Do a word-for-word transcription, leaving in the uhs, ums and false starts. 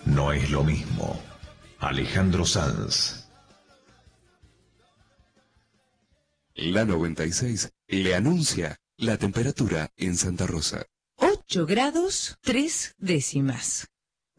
no es lo mismo. Alejandro Sanz. La noventa y seis le anuncia la temperatura en Santa Rosa. ocho grados, tres décimas.